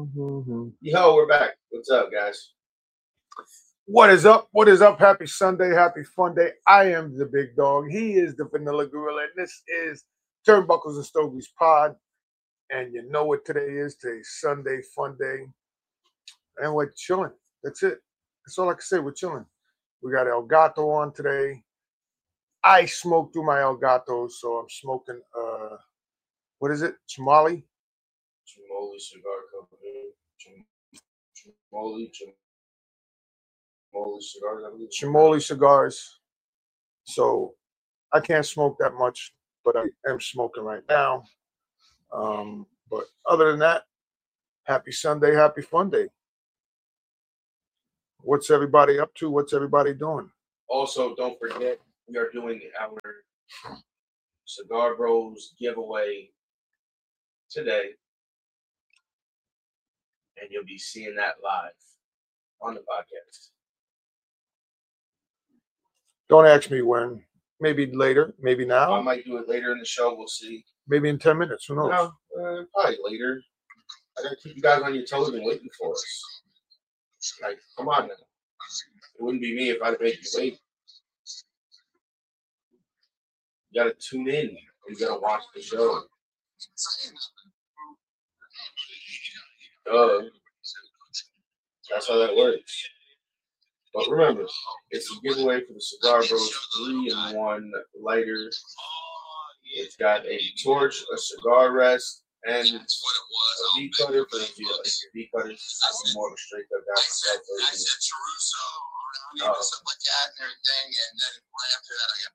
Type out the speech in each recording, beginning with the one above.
Yo, we're back. What's up, guys? What is up? What is up? Happy Sunday. Happy fun day. I am the big dog. He is the vanilla gorilla. And this is Turnbuckles and Stogies pod. And you know what today is? Today's Sunday, fun day. And we're chilling. That's it. That's all I can say. We're chilling. We got El Gato on today. I smoked through my Elgato, so I'm smoking, what is it? Chimali? Chimoli Cigar Company. Chimoli Cigars, I believe. Chimoli cigars. So I can't smoke that much, but I am smoking right now. But other than that, happy Sunday, happy fun day. What's everybody up to? What's everybody doing? Also, don't forget, we are doing our Cigar Bros giveaway today. And you'll be seeing that live on the podcast. Don't ask me when. Maybe later. Maybe now. I might do it later in the show. We'll see. Maybe in 10 minutes. Who knows? No, probably later. I gotta keep you guys on your toes and waiting for us. Like, come on now. It wouldn't be me if I'd make you wait. You gotta tune in. You gotta watch the show. That's how that works. But remember, it's a giveaway for the Cigar Bros 3-in-1 lighter. It's got a torch, a cigar rest, and a V cutter for if you like your V cutters. It's more of a straight up guy. Stuff like that and everything, and then right after that, I got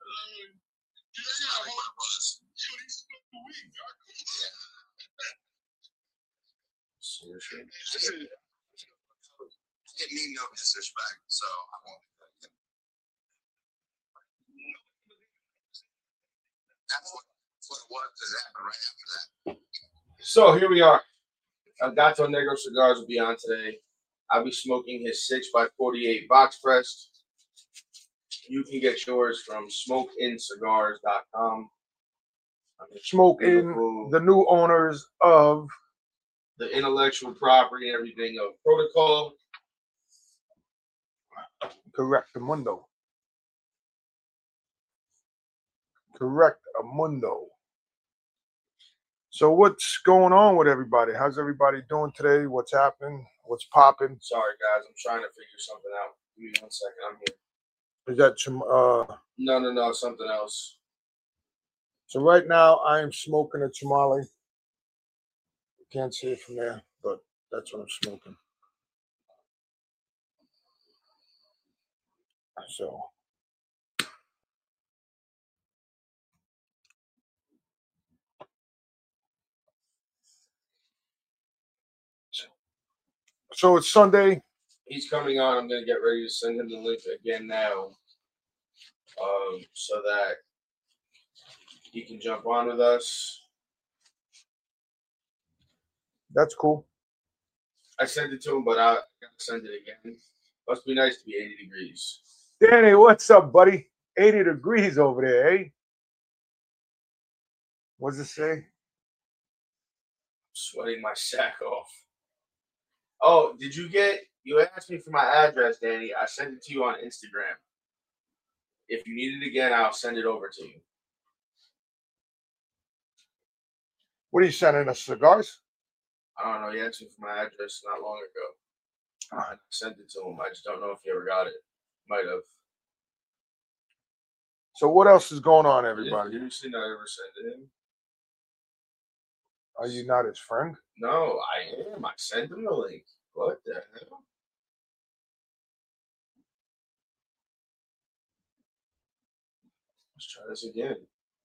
seriously. It mean no disrespect, so I won't. That's what it was that happened right after that. So here we are. Gato Negro Cigars will be on today. I'll be smoking his 6x48 box pressed. You can get yours from smokeincigars.com. Smoke in, the new owners of the intellectual property and everything of Protocol. Correct Mundo. Correct Mundo. So what's going on with everybody? How's everybody doing today? What's happening? What's popping? Sorry, guys. I'm trying to figure something out. Give me 1 second. I'm here. Is that No, something else. So right now I am smoking a Chimali. You can't see it from there, but that's what I'm smoking. So it's Sunday. He's coming on. I'm going to get ready to send him the link again now, so that he can jump on with us. That's cool. I sent it to him, but I got to send it again. Must be nice to be 80 degrees. Danny, what's up, buddy? 80 degrees over there, eh? What's it say? I'm sweating my sack off. Oh, you asked me for my address, Danny. I sent it to you on Instagram. If you need it again, I'll send it over to you. What are you sending us, cigars? I don't know. He asked me for my address not long ago. I sent it to him. I just don't know if he ever got it. Might have. So what else is going on, everybody? Did you see I ever sent it him? Are you not his friend? No, I am. I sent him the link. What the hell? Let's try this again.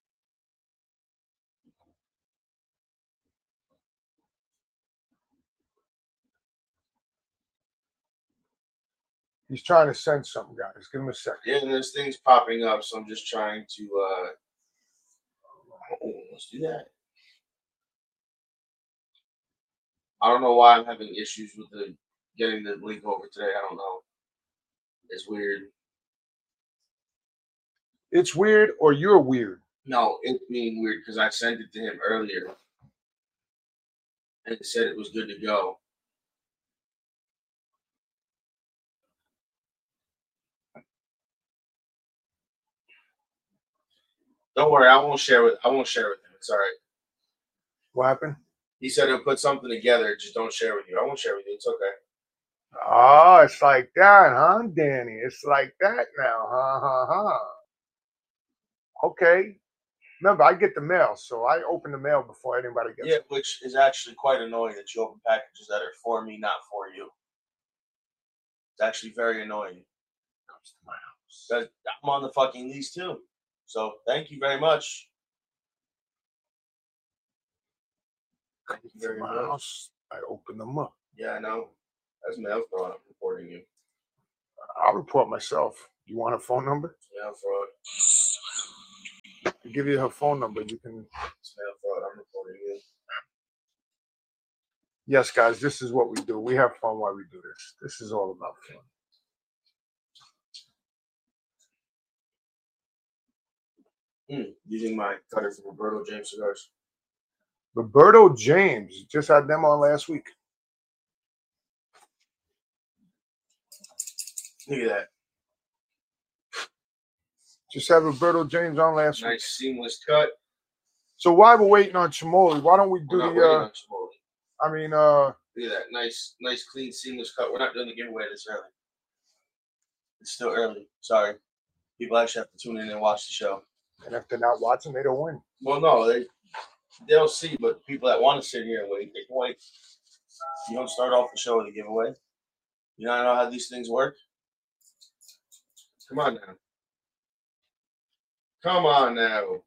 He's trying to send something, guys. Give him a second. Yeah, and there's things popping up, so I'm just trying to let's do that. I don't know why I'm having issues with getting the link over today. I don't know. It's weird. It's weird, or you're weird? No, it's being weird because I sent it to him earlier. And it said it was good to go. Don't worry, I won't share with him. It's all right. What happened? He said he'll put something together. Just don't share with you. I won't share with you. It's okay. Oh, it's like that, huh, Danny? It's like that now, huh? Okay. Remember, I get the mail, so I open the mail before anybody gets it. Which is actually quite annoying that you open packages that are for me, not for you. It's actually very annoying. Comes to my house. I'm on the fucking lease too. So thank you very much. Thank you very much. House, I open them up. Yeah, I know. That's mail fraud. I'm reporting you. I'll report myself. You want her phone number? Mail fraud. I'll give you her phone number. You can. It's mail fraud. I'm reporting you. Yes, guys, this is what we do. We have fun while we do this. This is all about fun. Using my cutter from Roberto James Cigars. Roberto James. Just had them on last week. Look at that. Just had Roberto James on last week. Nice seamless cut. So while we're waiting on Chamoli, why don't we do on Chamoli. I mean, look at that. Nice, clean, seamless cut. We're not doing the giveaway this early. It's still early. Sorry. People actually have to tune in and watch the show. And if they're not watching, they don't win. Well, no, they'll see, but people that want to sit here and wait, they can wait. You don't start off the show with a giveaway. You don't know how these things work? Come on now. Come on now.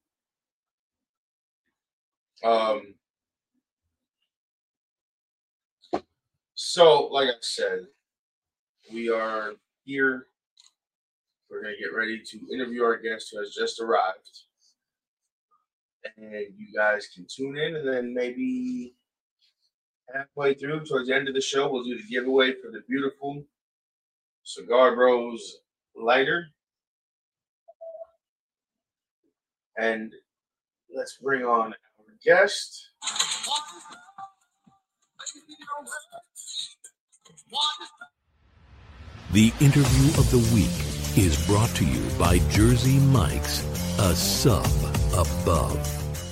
So, like I said, we are here. We're going to get ready to interview our guest who has just arrived. And you guys can tune in, and then maybe halfway through, towards the end of the show, we'll do the giveaway for the beautiful Cigar Bros lighter. And let's bring on our guest. The interview of the week is brought to you by Jersey Mike's, a sub above.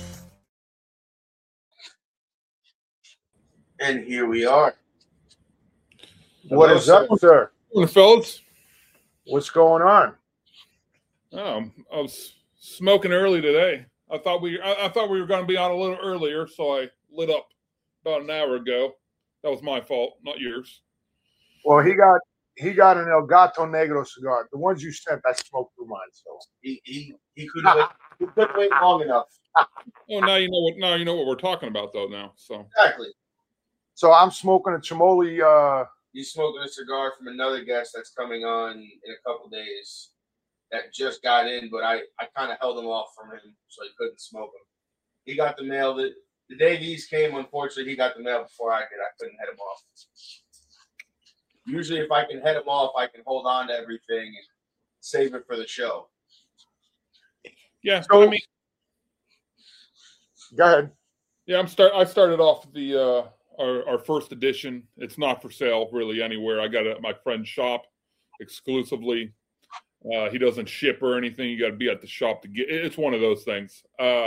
And here we are. What is up, sir? Morning, fellas. What's going on? I was smoking early today. I thought we were going to be on a little earlier, so I lit up about an hour ago. That was my fault, not yours. Well, he got an El Gato Negro cigar. The ones you sent, I smoked through mine. So he couldn't wait long enough. Well, now you know what we're talking about, though. Now, so exactly. So I'm smoking a Chamoli. He's smoking a cigar from another guest that's coming on in a couple days that just got in, but I kind of held him off from him so he couldn't smoke them. He got the mail. The day these came, unfortunately, he got the mail before I did. I couldn't head him off. Usually, if I can head him off, I can hold on to everything and save it for the show. Yeah, so, I mean, go ahead. Yeah, I started off the our first edition. It's not for sale really anywhere. I got it at my friend's shop exclusively. He doesn't ship or anything. You got to be at the shop to get. It's one of those things.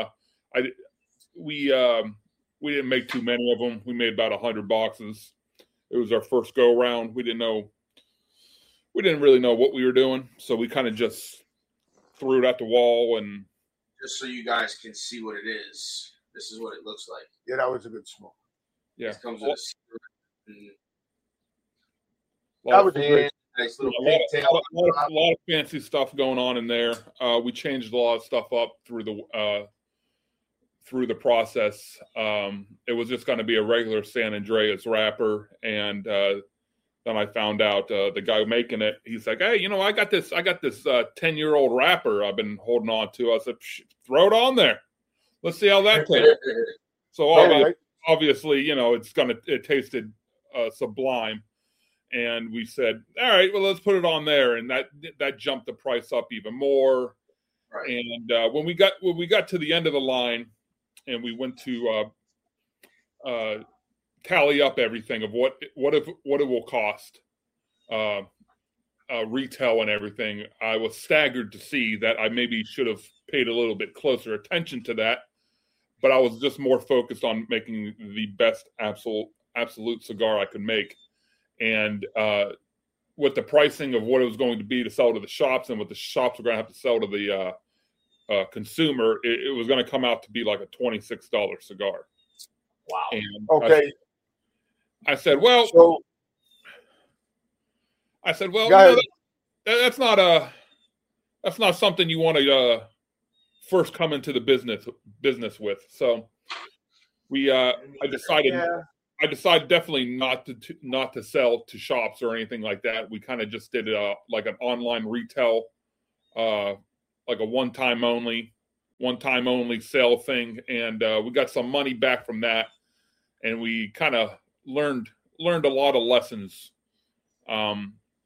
We didn't make too many of them. We made about 100 boxes. It was our first go around. We didn't really know what we were doing, so we kind of just threw it at the wall. And just so you guys can see what it is, this is what it looks like. Yeah, that was a good smoke. Yeah, it comes with that was a great. Nice little a lot of fancy stuff going on in there. We changed a lot of stuff up through the process. It was just going to be a regular San Andreas wrapper, and then I found out the guy making it. He's like, "Hey, I got this 10-year-old wrapper I've been holding on to." I said, "Throw it on there. Let's see how that tastes." So obviously, it tasted sublime. And we said, all right, well, let's put it on there. And that jumped the price up even more. Right. And when we got to the end of the line and we went to tally up everything of what it will cost, retail and everything, I was staggered to see that I maybe should have paid a little bit closer attention to that. But I was just more focused on making the best absolute cigar I could make. And with the pricing of what it was going to be to sell to the shops and what the shops were going to have to sell to the consumer, it was going to come out to be like a $26 cigar. Wow. And Okay. I said, well, So you know, that's not something you want to first come into the business with. So I decided definitely not to sell to shops or anything like that. We kind of just did like an online retail, like a one time only sale thing, and we got some money back from that, and we kind of learned a lot of lessons of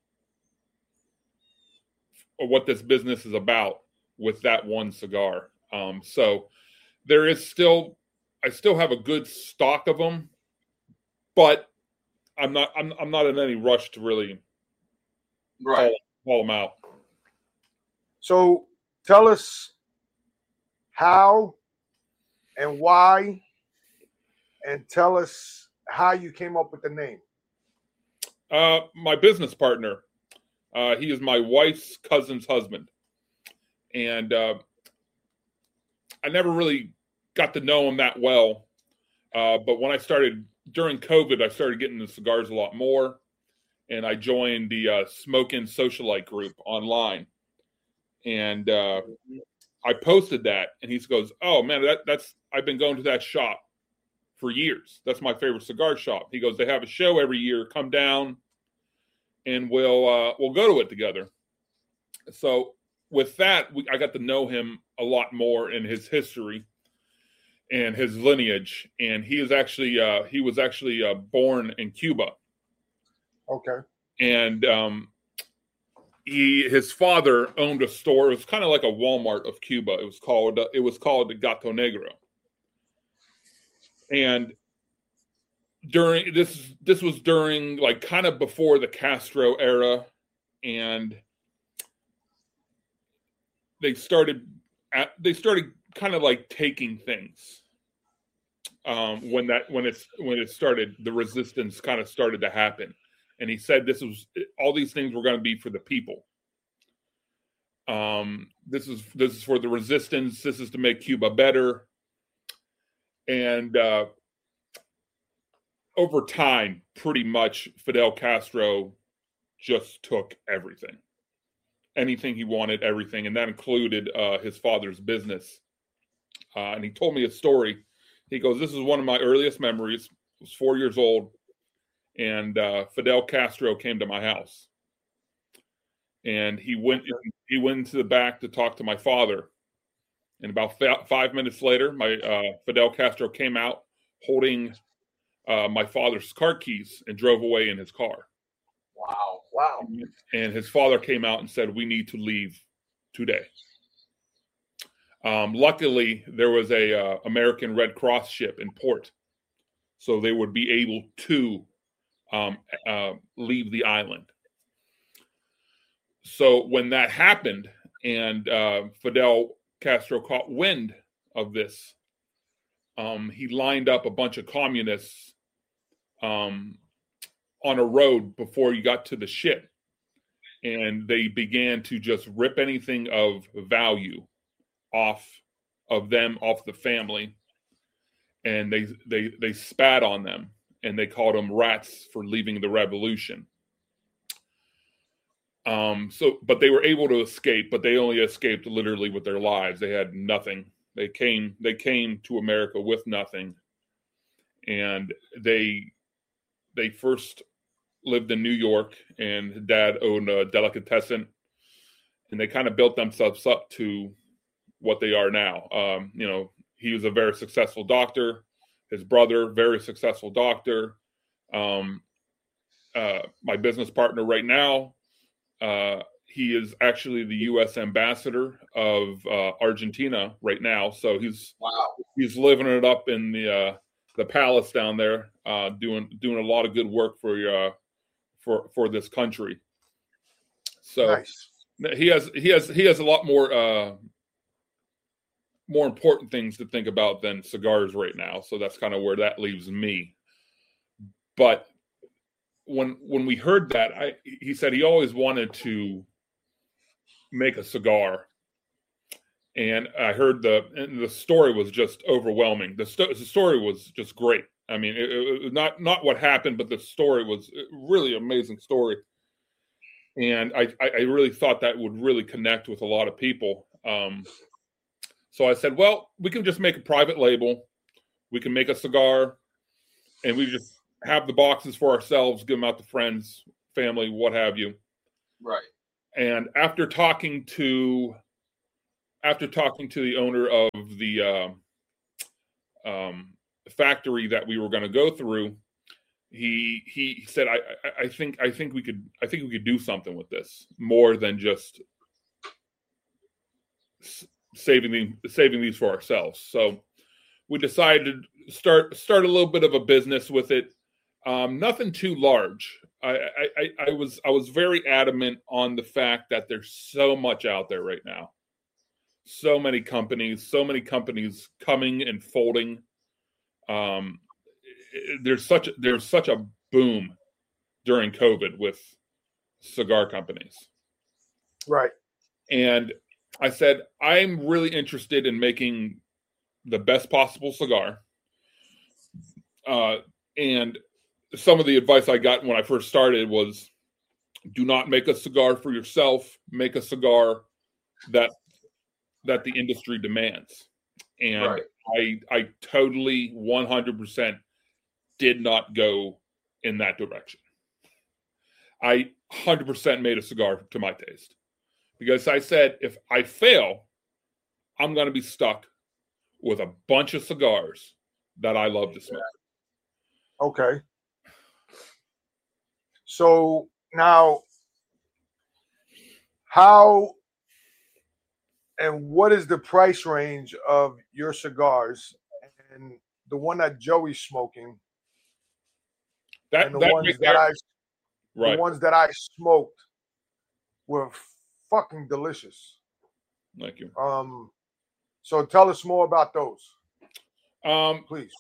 what this business is about with that one cigar. So I still have a good stock of them, but I'm not in any rush to really haul them out. So tell us how and why, and tell us how you came up with the name. My business partner, he is my wife's cousin's husband. And I never really got to know him that well. But when during COVID, I started getting the cigars a lot more. And I joined the Smokin' Socialite group online. And I posted that, and he goes, "Oh man, I've been going to that shop for years. That's my favorite cigar shop." He goes, "They have a show every year. Come down, and we'll go to it together." So with that, I got to know him a lot more in his history and his lineage. And he was actually born in Cuba. Okay. And his father owned a store. It was kind of like a Walmart of Cuba. It was called the Gato Negro. And during this was during like kind of before the Castro era, and they started kind of like taking things when it started, the resistance kind of started to happen. And he said all these things were going to be for the people. This is for the resistance. This is to make Cuba better. And over time, pretty much Fidel Castro just took everything. Anything he wanted, everything. And that included his father's business. And he told me a story. He goes, "This is one of my earliest memories. I was 4 years old. And Fidel Castro came to my house, and he went into the back to talk to my father. And about 5 minutes later, my Fidel Castro came out holding my father's car keys and drove away in his car. Wow. And his father came out and said, "We need to leave today." Luckily, there was a American Red Cross ship in port, so they would be able to leave the island. So when that happened, and Fidel Castro caught wind of this, he lined up a bunch of communists on a road before he got to the ship, and they began to just rip anything of value off the family, and they spat on them. And they called them rats for leaving the revolution. But they were able to escape, but they only escaped literally with their lives. They had nothing. They came to America with nothing. And they first lived in New York, and Dad owned a delicatessen, and they kind of built themselves up to what they are now. He was a very successful doctor. His brother, very successful doctor. My business partner right now, he is actually the U.S. ambassador of Argentina right now. So he's living it up in the palace down there, doing a lot of good work for this country. So Nice. he has a lot more important things to think about than cigars right now. So that's kind of where that leaves me. But when we heard that, he said he always wanted to make a cigar, and I heard the story was just overwhelming. The story was just great. I mean, it not what happened, but the story was a really amazing story. And I really thought that would really connect with a lot of people. So I said, well, we can just make a private label. We can make a cigar, and we just have the boxes for ourselves, give them out to friends, family, what have you. Right. And after talking to the owner of the factory that we were going to go through, he said, I think we could do something with this more than just saving these for ourselves. So we decided to start a little bit of a business with it. Nothing too large. I was very adamant on the fact that there's so much out there right now. So many companies coming and folding. There's such a boom during COVID with cigar companies. Right. And I said, I'm really interested in making the best possible cigar. And some of the advice I got when I first started was, do not make a cigar for yourself. Make a cigar that the industry demands. And right. I totally 100% did not go in that direction. I 100% made a cigar to my taste, because I said, if I fail, I'm going to be stuck with a bunch of cigars that I love to smoke. Okay. So now, how and what is the price range of your cigars and the one that Joey's smoking? The ones that I smoked were fucking delicious. Thank you. So tell us more about those, please.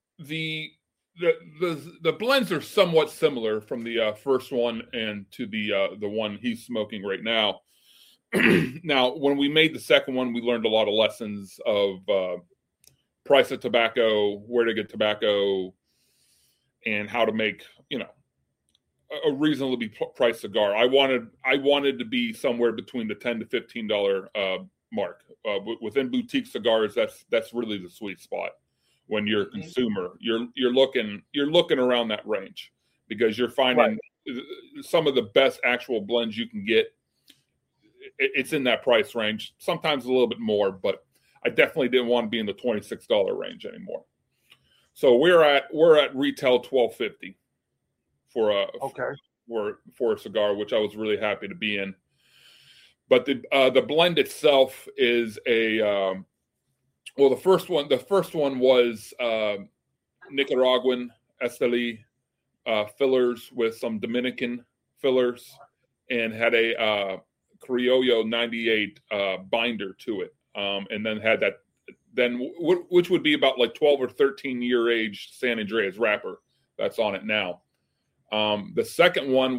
The blends are somewhat similar from the first one and to the one he's smoking right now. Now, when we made the second one, we learned a lot of lessons of price of tobacco, where to get tobacco, and how to make, a reasonably priced cigar. I wanted to be somewhere between the $10 to $15 mark. Within boutique cigars, that's really the sweet spot. When you're a consumer, you're looking around that range, because you're finding some of the best actual blends you can get. It's in that price range, sometimes a little bit more, but I definitely didn't want to be in the $26 range anymore. So we're at retail $12.50 for a cigar, which I was really happy to be in. But the blend itself is a well, the first one was Nicaraguan Esteli fillers with some Dominican fillers, and had a Criollo 98 binder to it, and then had that, which would be about like 12 or 13 year age San Andreas wrapper that's on it now. The second one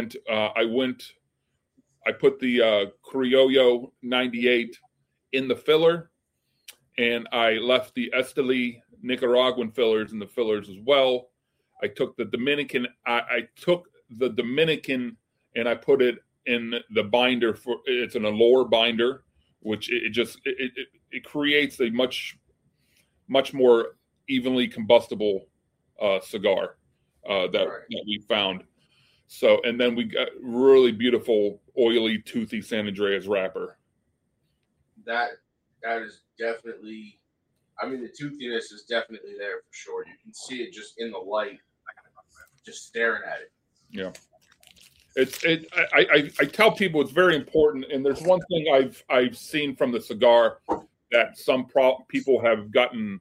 I put the Criollo 98 in the filler, and I left the Esteli Nicaraguan fillers in the fillers as well. I took the Dominican. I took the Dominican and I put it in the binder it's an Allure binder, which it creates a much more evenly combustible cigar that we found. So, and then we got really beautiful, oily, toothy San Andreas wrapper. That is definitely, I mean, the toothiness is definitely there for sure. You can see it just in the light, just staring at it. Yeah. I tell people it's very important, and there's one thing I've seen from the cigar that some people have gotten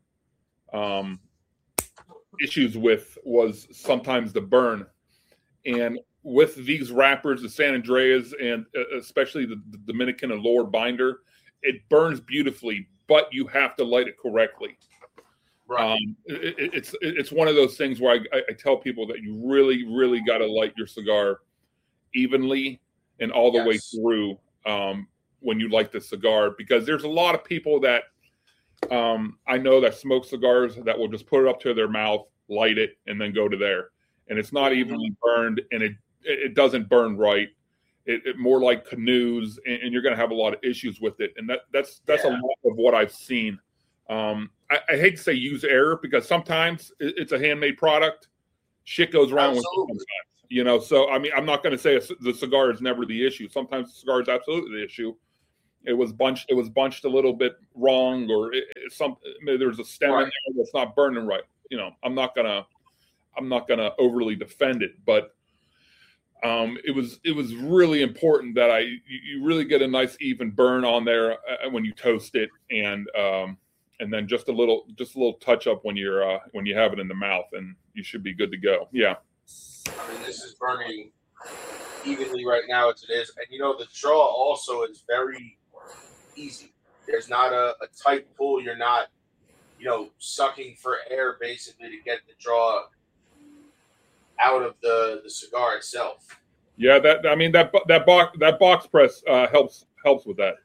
issues with, was sometimes the burn. And with these wrappers, the San Andreas, and especially the Dominican and lower binder, it burns beautifully, but you have to light it correctly. Right. It's one of those things where I tell people that you really, really got to light your cigar evenly and all the way through when you light the cigar, because there's a lot of people that I know that smoke cigars that will just put it up to their mouth, light it, and then go to there. And it's not evenly burned, and it doesn't burn right. It more like canoes, and you're going to have a lot of issues with it. And that's a lot of what I've seen. I hate to say use error, because sometimes it's a handmade product. Shit goes wrong with it sometimes, you know. So I mean, I'm not going to say the cigar is never the issue. Sometimes the cigar is absolutely the issue. It was bunched a little bit wrong, or there's a stem in there that's not burning right. You know, I'm not gonna overly defend it, but it was really important that you really get a nice even burn on there when you toast it, and then just a little touch up when you have it in the mouth, and you should be good to go. Yeah. I mean, this is burning evenly right now as it is, and you know the draw also is very easy. There's not a tight pull. You're not, you know, sucking for air basically to get the draw out of the cigar itself. Yeah, that box press helps with that.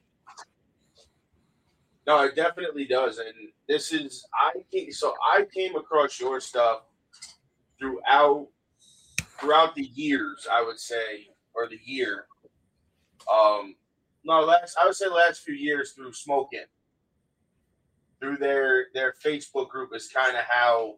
No, it definitely does, and this is I came across your stuff throughout the years, I would say, or the year. I would say last few years through Smokin'. Through their Facebook group is kind of how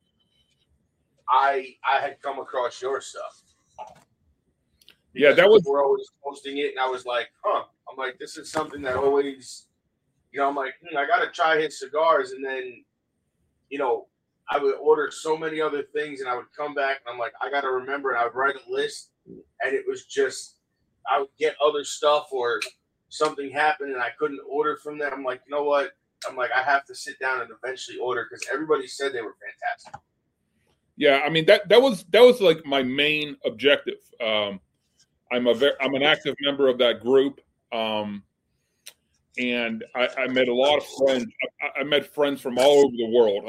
I had come across your stuff. Yeah, that was. We're always posting it, and I was like, huh. I'm like, this is something that always, you know, I'm like, I got to try his cigars. And then, you know, I would order so many other things, and I would come back, and I'm like, I got to remember, and I would write a list, and it was just, I would get other stuff, or something happened, and I couldn't order from them. I'm like, you know what? I'm like, I have to sit down and eventually order, because everybody said they were fantastic. Yeah, I mean that was like my main objective. I'm an active member of that group, and I met a lot of friends. I met friends from all over the world.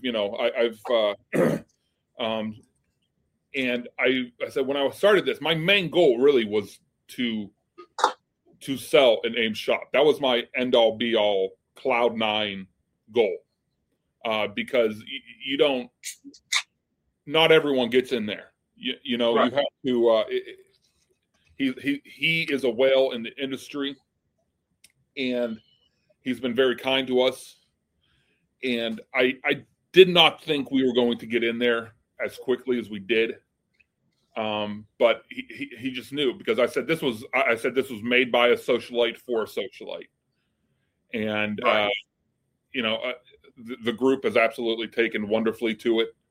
And I said, when I started this, my main goal really was to sell an AIM shop. That was my end all be all cloud 9 goal, because you don't. Not everyone gets in there. You know, right. You have to. He is a whale in the industry, and he's been very kind to us. And I did not think we were going to get in there as quickly as we did. But he just knew, because I said this was made by a socialite for a socialite, and right. The group has absolutely taken wonderfully to it.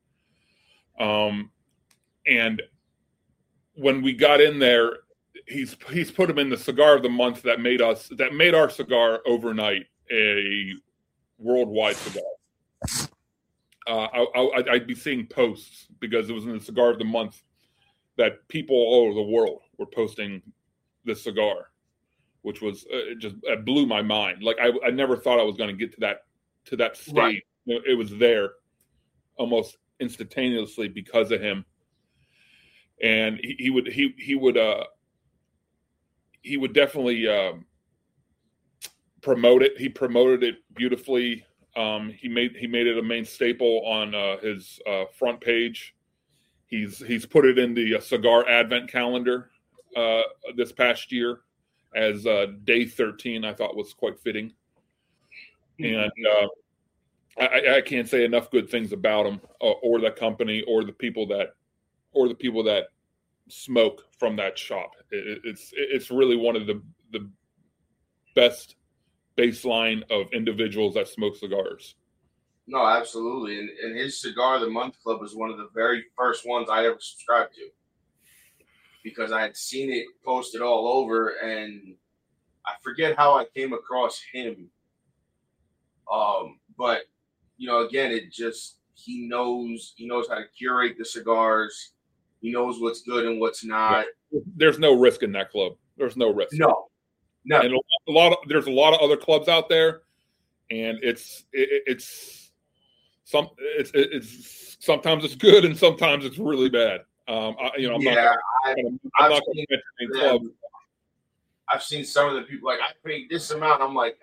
And when we got in there, he's put him in the cigar of the month that made our cigar overnight a worldwide cigar. I'd be seeing posts, because it was in the cigar of the month, that people all over the world were posting this cigar, which was it blew my mind. Like I never thought I was going to get to that stage. Right. It was there almost instantaneously because of him. And he would definitely promote it. He promoted it beautifully. He made it a main staple on his front page. He's put it in the cigar advent calendar this past year as day 13. I thought was quite fitting. And I can't say enough good things about him or the company or the people that smoke from that shop. It's really one of the best baseline of individuals that smoke cigars. No, absolutely. And his Cigar of the Month Club was one of the very first ones I ever subscribed to, because I had seen it posted all over, and I forget how I came across him. But again, it just, he knows how to curate the cigars. He knows what's good and what's not. There's no risk in that club. There's no risk. No. And there's a lot of other clubs out there, and it's sometimes it's good and sometimes it's really bad. I'm not going to mention any club. I've seen some of the people like, I paid this amount. I'm like,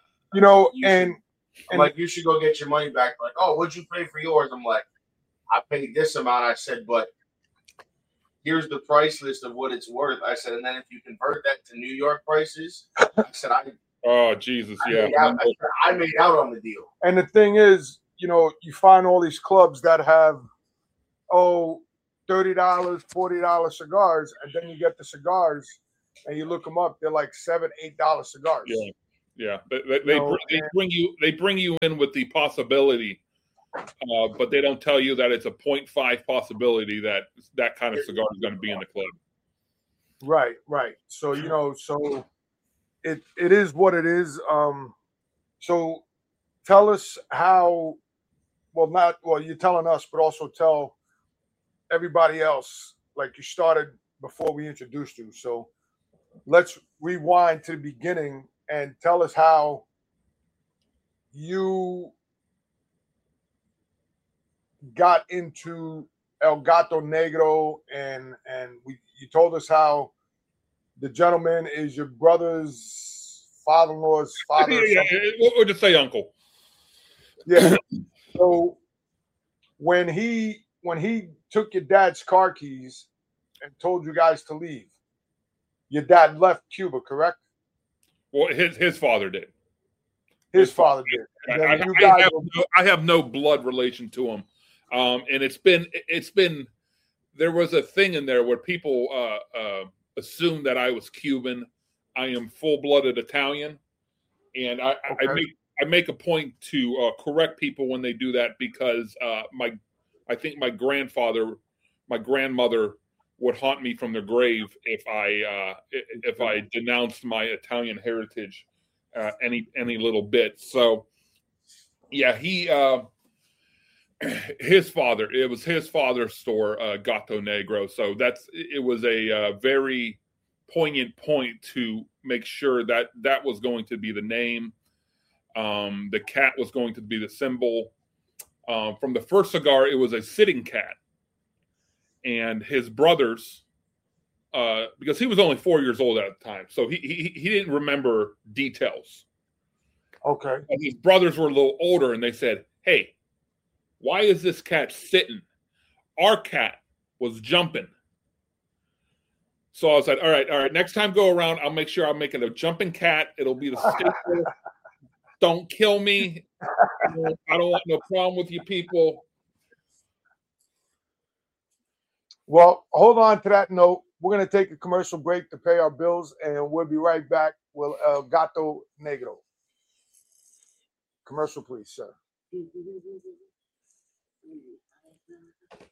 you should go get your money back. Like, oh, what'd you pay for yours? I'm like, I paid this amount. I said, but here's the price list of what it's worth. I said, and then if you convert that to New York prices, I said, oh, Jesus, yeah. I made out on the deal. And the thing is, you find all these clubs that have, $30, $40 cigars, and then you get the cigars and you look them up, they're like $7, $8 cigars. Yeah. They bring you in with the possibility, but they don't tell you that it's a 0.5 possibility that kind of cigar is going to be in the club. Right. So so it is what it is. So tell us how. You're telling us, but also tell everybody else. Like you started before we introduced you. So let's rewind to the beginning and tell us how you got into El Gato Negro, and you told us how the gentleman is your brother's father-in-law's father. Yeah, we'll just say uncle. Yeah. So when he took your dad's car keys and told you guys to leave, your dad left Cuba, correct? Well, his father did. His father did. I have no blood relation to him, and it's been. There was a thing in there where people assumed that I was Cuban. I am full-blooded Italian, and I make a point to correct people when they do that, because I think my grandmother would haunt me from the grave if I denounced my Italian heritage any little bit. So yeah, it was his father's store, Gato Negro. So it was a very poignant point to make sure that was going to be the name. The cat was going to be the symbol. From the first cigar, it was a sitting cat. And his brothers, because he was only 4 years old at the time, so he didn't remember details. Okay. And his brothers were a little older, and they said, "Hey, why is this cat sitting? Our cat was jumping." So I was like, all right. Next time go around, I'll make sure I'm making a jumping cat. It'll be the staple. Don't kill me. I don't want no problem with you people. Well, hold on to that note. We're going to take a commercial break to pay our bills, and we'll be right back with El Gato Negro. Commercial, please, sir.